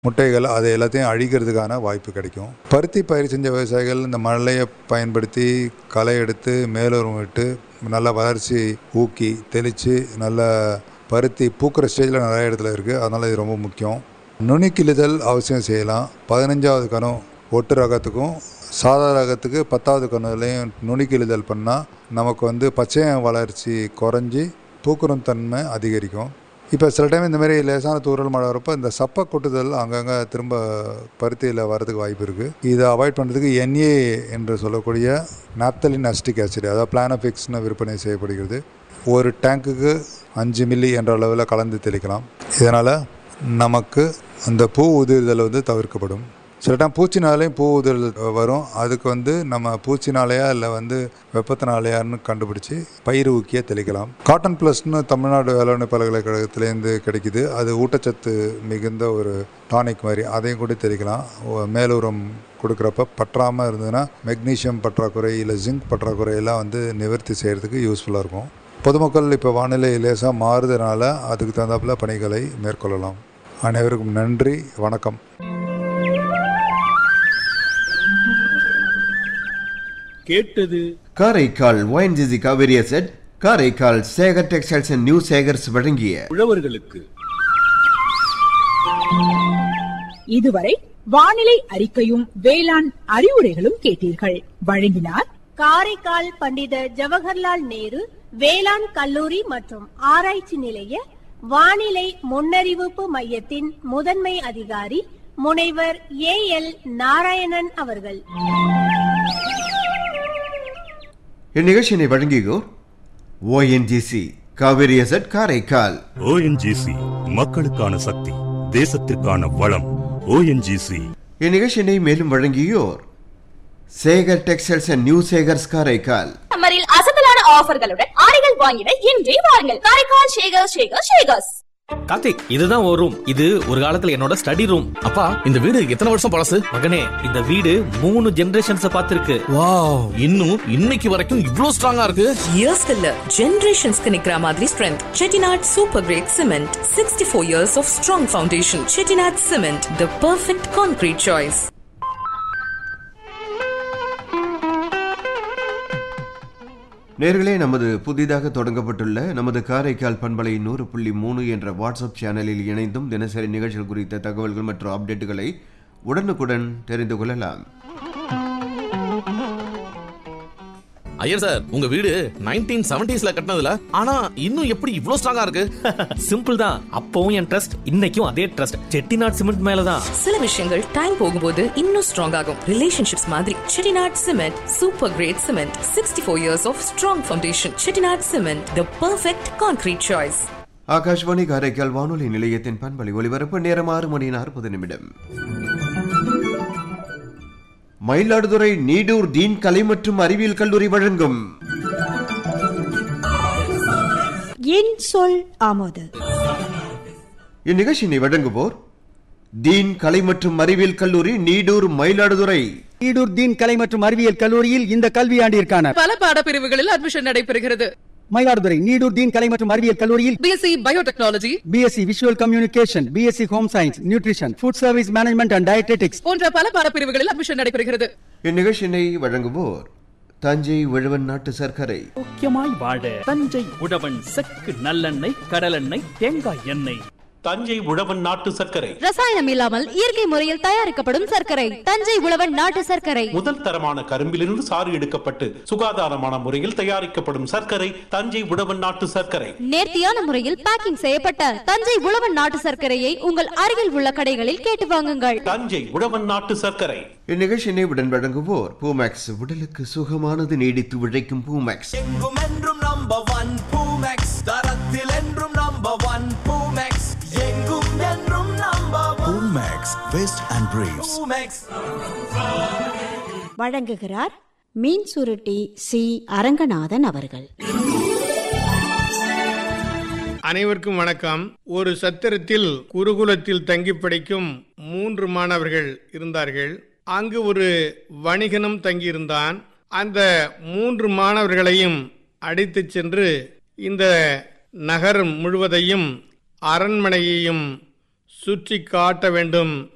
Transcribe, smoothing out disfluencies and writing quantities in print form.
முட்டைகள் அதை எல்லாத்தையும் அழிக்கிறதுக்கான வாய்ப்பு கிடைக்கும். பருத்தி பயிர் செஞ்ச விவசாயிகள் இந்த மழையை பயன்படுத்தி களை எடுத்து மேலுரம் விட்டு நல்ல வளர்ச்சி ஊக்கி தெளித்து நல்ல பருத்தி பூக்கிற ஸ்டேஜில் நிறைய இடத்துல இருக்குது. அதனால் இது ரொம்ப முக்கியம். நுனிக்கிழுதல் அவசியம் செய்யலாம். 15வது கணம் ஒட்டு ரகத்துக்கும் சாதா ரகத்துக்கு 10வது கணுலையும் நுனிக்கிழுதல் பண்ணால் நமக்கு பச்சையம் வளர்ச்சி குறைஞ்சி பூக்குறும் தன்மை அதிகரிக்கும். இப்போ சில டைம் இந்த மாதிரி லேசான தூறல் மழை வரப்போ இந்த சப்பை கொட்டுதல் அங்கங்கே திரும்ப பருத்தியில் வரதுக்கு வாய்ப்பு இருக்குது. இதை அவாய்ட் பண்ணுறதுக்கு NA என்று சொல்லக்கூடிய நாப்தலின் அசிட்டிக் ஆசிட், அதாவது பிளானோஃபிக்ஸ்னு விற்பனை செய்யப்படுகிறது. ஒரு டேங்குக்கு 5 மில்லி என்ற அளவில் கலந்து தெளிக்கலாம். இதனால் நமக்கு அந்த பூ உதிர்தல் தவிர்க்கப்படும். சில டைம் பூச்சினாலேயும் பூ உதிர்தல் வரும். அதுக்கு நம்ம பூச்சினாலேயா இல்லை வெப்பத்தினாலேயான்னு கண்டுபிடிச்சி பயிர் ஊக்கியை தெளிக்கலாம். காட்டன் ப்ளஸ்னு தமிழ்நாடு வேளாண்மை பல்கலைக்கழகத்திலேருந்து கிடைக்குது. அது ஊட்டச்சத்து மிகுந்த ஒரு டானிக் மாதிரி, அதையும் கூட தெளிக்கலாம். மேலுரம் கொடுக்குறப்ப பற்றாமல் இருந்ததுன்னா மெக்னீஷியம் பற்றாக்குறை இல்லை ஜிங்க் பற்றாக்குறையெல்லாம் நிவர்த்தி செய்கிறதுக்கு யூஸ்ஃபுல்லாக இருக்கும். பொதுமக்கள் இப்போ வானிலை லேசாக மாறுறதுனால அதுக்கு தகுந்தாப்புல பணிகளை மேற்கொள்ளலாம். அனைவருக்கும் நன்றி, வணக்கம். கேட்டது Karaikal ONGC Kaveri asset, Karaikal Sekar textiles and new Sekar's வழங்கிய உழவர்களுக்கு. இதுவரை வானிலை அறிக்கையும் வேளாண் அறிவுரைகளும் கேட்டீர்கள். வழங்கினார் காரைக்கால் பண்டித ஜவஹர்லால் நேரு வேளாண் கல்லூரி மற்றும் ஆராய்ச்சி நிலைய வானிலை முன்னறிவிப்பு மையத்தின் முதன்மை அதிகாரி முனைவர் AL நாராயணன் அவர்கள். இந்நிகழ்ச்சியினை வழங்கியோர் ONGC Kaveri asset, Karaikal. ONGC மக்களுக்கான சக்தி, தேசத்திற்கான வளம். ONGC. இந்நிகழ்ச்சியினை மேலும் வழங்கியோர் Sekar textiles and new Sekar's, Karaikal. சம்மரில் அசத்தலான ஆஃபர்களுடன் ஆடைகள் வாங்கிட இன்றே வாருங்கள். காரைக்கால் ஷேகர்ஸ். கார்த்திக், இதுதான் ஒரு ரூம். இது ஒரு காலத்துல என்னோட ஸ்டடி ரூம். அப்பா, இந்த வீடு எத்தனை வருஷம் பழசு? மகனே, இந்த வீடு 3 ஜெனரேஷன்ஸ் பார்த்திருக்கு. வாவ், இன்னும் இன்னைக்கு வரைக்கும் இவ்ளோ ஸ்ட்ராங்கா இருக்கு. இயர்ஸ் இல்ல, ஜெனரேஷன்ஸ்க்கு நிக்கிற மாதிரி strength. Chettinad super great cement, 64 years of strong foundation. Chettinad cement, the perfect concrete choice. நேர்களே, நமது புதிதாக தொடங்கப்பட்டுள்ள நமது காரைக்கால் பண்பலை 100.3 என்ற வாட்ஸ்அப் சேனலில் இணைந்தும் தினசரி நிகழ்ச்சிகள் குறித்த தகவல்கள் மற்றும் அப்டேட்டுகளை உடனுக்குடன் தெரிந்து கொள்ளலாம். ஐயர் சார், உங்க வீடு 1970s கட்டினதுல, ஆனா இன்னும் எப்படி இவ்ளோ ஸ்ட்ராங்கா இருக்கு? சிம்பிள் தான். அப்பவும் என் ட்ரஸ்ட், இன்னைக்கும் அதே ட்ரஸ்ட் செட்டிநாட் சிமெண்ட் மேலதான். சில விஷயங்கள் டைம் போகும்போது இன்னும் ஸ்ட்ராங் ஆகும். ரிலேஷன்ஷிப்ஸ் மாதிரி Chettinad cement super great cement, 64 years of strong foundation. Chettinad cement, the perfect concrete choice. Akashvani Karaikal வானொலி நிலையத்தின் பண்பலை ஒலிபரப்பு நேரம் 6:40. மயிலாடுதுறை நீடூர் தீன் கலை மற்றும் அறிவியல் கல்லூரி வழங்கும் என் சொல் ஆமோது. இந்நிகழ்ச்சியினை வழங்குவோர் தீன் கலை மற்றும் அறிவியல் கல்லூரி, நீடூர், மயிலாடுதுறை. நீடூர் தீன் கலை மற்றும் அறிவியல் கல்லூரியில் இந்த கல்வியாண்டிற்கான பல பாடப்பிரிவுகளில் அட்மிஷன் நடைபெறுகிறது. மயிலாடுதுறை நீடூர் தீன் கலை மற்றும் அறிவியல் கல்லூரியில் BSc biotechnology, BSc visual communication, BSc home science, nutrition, food service management and dietetics போன்ற பல பாடப்பிரிவுகளில் அட்மிஷன் நடைபெறுகிறது. இந்நிகழ்ச்சியினை வழங்குவோர் தஞ்சை உழவன் நாட்டு சர்க்கரை. முக்கியமாய் வாழ தஞ்சை உழவன் செக்கு நல்லெண்ணெய், கடலெண்ணெய், தேங்காய் எண்ணெய். தஞ்சை உழவன் நாட்டு சர்க்கரை ரசாயனம் இல்லாமல் இயற்கை முறையில் தயாரிக்கப்படும் சர்க்கரை. தஞ்சை உழவன் நாட்டு சர்க்கரை. முதல் தரமான கரும்பிலிருந்து சாறு எடுக்கப்பட்டு சுகாதாரமான முறையில் தயாரிக்கப்படும் சர்க்கரை தஞ்சை உழவன் நாட்டு சர்க்கரை. நேர்த்தியான முறையில் பேக்கிங் செய்யப்பட்ட தஞ்சை உழவன் நாட்டு சர்க்கரையை உங்கள் அருகில் உள்ள கடைகளில் கேட்டு வாங்குங்கள். தஞ்சை உழவன் நாட்டு சர்க்கரை. இந்நிகழ்ச்சியினை உடன் வழங்குவோர் பூமேக்ஸ், உடலுக்கு சுகமானது, நீடித்து உழைக்கும் பூமேக்ஸ். வழங்குகிறார் மீன் சுருட்டி சி அரங்கநாதன் அவர்கள். அனைவருக்கும் வணக்கம். ஒரு சத்திரத்தில் குருகுலத்தில் தங்கி படிக்கும் 3 மாணவர்கள் இருந்தார்கள். அங்கு ஒரு வணிகனும் தங்கியிருந்தான். அந்த 3 மாணவர்களையும் அழைத்துச் சென்று இந்த நகரம் முழுவதையும் அரண்மனையையும் சுற்றி காட்ட வேண்டும்